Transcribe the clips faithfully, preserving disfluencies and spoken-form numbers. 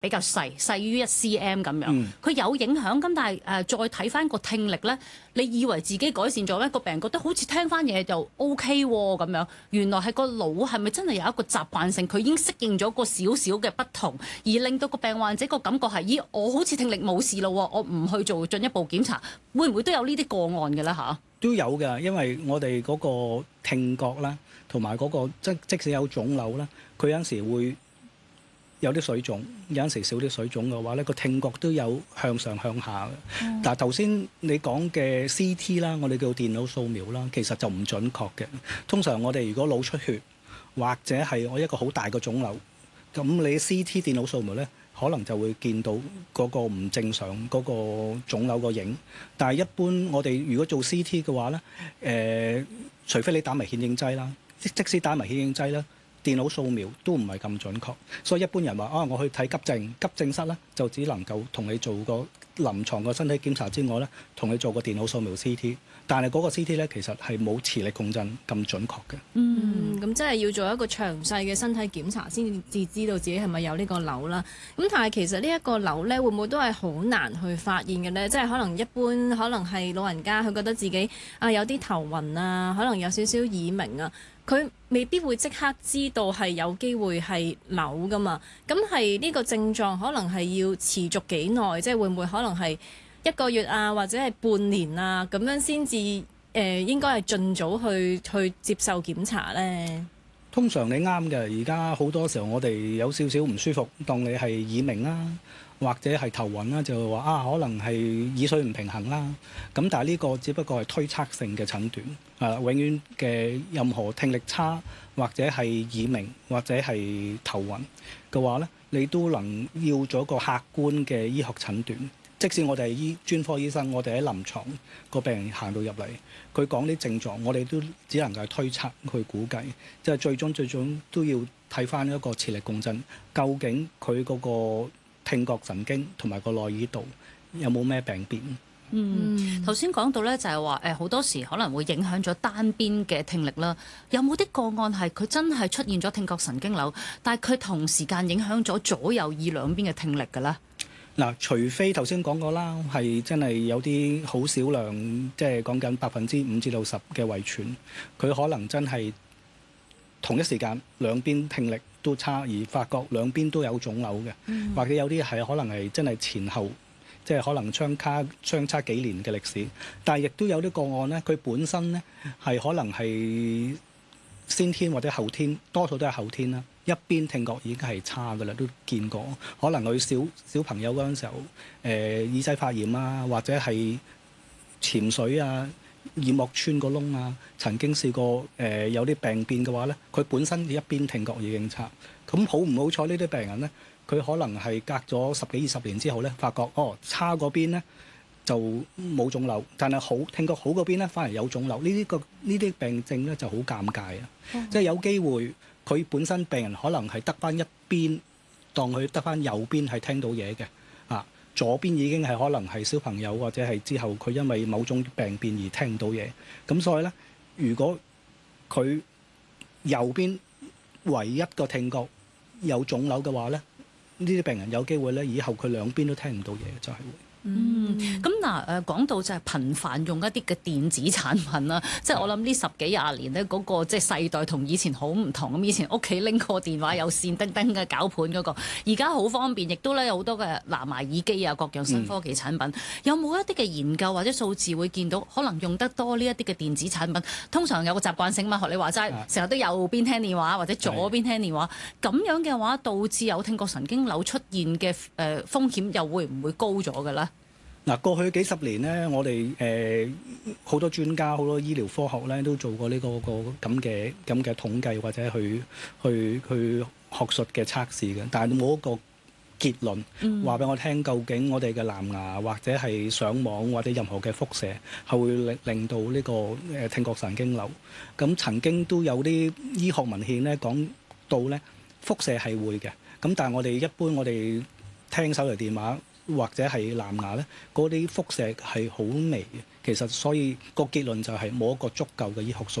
比較細，細於一 cm 咁樣，佢、嗯、有影響。咁但係誒、呃、再睇翻個聽力咧，你以為自己改善咗咧，個病人覺得好似聽翻嘢就 O K 喎咁樣，原來係個腦係咪真係有一個習慣性，佢已經適應咗個少少嘅不同，而令到個病患者個感覺係，咦，我好似聽力冇事咯，我唔去做進一步檢查，會唔會都有呢啲個案嘅咧嚇？ 都有㗎，因為我哋嗰個聽覺啦，同埋嗰個即即使有腫瘤啦，佢有陣時會有啲水腫，有陣時少啲水腫嘅話咧，個聽覺都有向上向下嘅。嗯、但係頭先你講嘅 C T 啦，我哋叫電腦掃描啦，其實就唔準確嘅。通常我哋如果腦出血或者係我一個好大嘅腫瘤，咁你 C T 電腦掃描咧，可能就會見到嗰個唔正常嗰個腫瘤個影。但係一般我哋如果做 C T 嘅話咧，誒、呃，除非你打埋顯影劑啦，即即使打埋顯影劑啦。電腦掃描都唔係咁準確，所以一般人話啊，我去睇急症，急症室咧就只能夠同你做個臨床個身體檢查之外咧，同你做個電腦掃描 C T， 但係嗰個 C T 咧其實係冇磁力共振咁準確嘅。 嗯，咁即係要做一個詳細嘅身體檢查先至知道自己係咪有呢個瘤啦。咁但係其實呢一個瘤咧，會唔會都係好難去發現嘅咧？即係可能一般可能係老人家佢覺得自己啊有啲頭暈啊，可能有少少耳鳴啊。佢未必會即刻知道係有機會係瘤噶嘛，咁係呢個症狀可能係要持續幾耐，即係會唔會可能係一個月啊，或者係半年啊咁樣先至誒應該係盡早去去接受檢查呢？ 通常你啱嘅，而家好多時候我哋有少少唔舒服，當你係耳鳴啦，或者係頭暈啦，就話啊可能係耳水唔平衡啦。咁但係呢個只不過係推測性嘅診斷，啊永遠嘅任何聽力差或者係耳鳴或者係頭暈嘅話咧，你都能要做一個客觀嘅醫學診斷。即使我哋係醫專科醫生，我哋喺臨床個病人行到入嚟，佢講啲症狀，我哋都只能夠推測去估計，即係最終最終都要睇翻一個磁力共振，究竟佢嗰個聽覺神經同埋個內耳道有冇咩病變？ 嗯，頭先講到咧就係話誒好多時可能會影響咗單邊嘅聽力啦，有冇啲個案係佢真係出現咗聽覺神經瘤，但係佢同時間影響咗左右耳兩邊嘅聽力㗎咧？ 嗱，除非頭先講過啦，係真係有啲好少量，即係講緊百分之五至到十嘅遺傳，佢可能真係同一時間兩邊聽力都差，而發覺兩邊都有腫瘤嘅，嗯、或者有啲係可能係真係前後，即係可能相差相差幾年嘅歷史。但係亦都有啲個案咧，佢本身咧係可能係先天或者後天，多數都係後天啦。一邊聽覺已經係差㗎啦，都見過。可能佢小小朋友嗰陣時候，誒、呃、耳仔發炎啊，或者係潛水啊、耳膜穿個窿啊，曾經試過誒、呃、有啲病變嘅話咧，佢本身一邊聽覺已經差。咁好唔好彩呢啲病人咧，佢可能係隔咗十幾二十年之後咧，發覺哦差嗰邊咧就冇腫瘤，但係好聽覺好嗰邊咧反而有腫瘤。呢啲個呢啲病症咧就好尷尬啊！嗯、即係有機會。佢本身病人可能係得翻一邊，當佢得翻右邊係聽到嘢嘅，啊左邊已經係可能係小朋友或者係之後佢因為某種病變而聽到嘢，咁所以咧，如果佢右邊唯一個聽覺有腫瘤嘅話咧，呢啲病人有機會咧以後佢兩邊都聽唔到嘢，就係會。 嗯，咁嗱誒講到就係頻繁用一啲嘅電子產品啦，即係我諗呢十幾廿年咧嗰個即係世代同以前好唔同咁，以前屋企拎個電話有線叮叮嘅攪盤嗰個，而家好方便，亦都咧有好多嘅藍牙耳機啊，各樣新科技產品。嗯、有冇一啲嘅研究或者數字會見到可能用得多呢一啲嘅電子產品，通常有個習慣性嘛？學你話齋，成日都右邊聽電話或者左邊聽電話，咁樣嘅話導致有聽覺神經瘤出現嘅誒風險又會唔會高咗嘅咧？ 嗱，過去幾十年咧，我哋誒好多專家、好多醫療科學咧，都做過呢、這個個咁嘅咁嘅統計或者去去去學術嘅測試嘅，但係冇一個結論話俾我聽，究竟我哋嘅藍牙或者係上網或者任何嘅輻射係會令令到呢個誒聽覺神經瘤。咁曾經都有啲醫學文獻咧講到咧，輻射係會嘅。咁但係我哋一般我哋聽手提電話或者係藍牙咧，嗰啲輻射係好微嘅。其實所以個結論就係冇一個足夠嘅醫學數據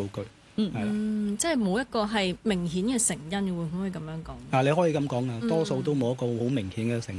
嗯， 係啦。 嗯，即係冇一個係明顯嘅成因，會唔會咁樣講？ 啊，你可以咁講啊，多數都冇一個好明顯嘅成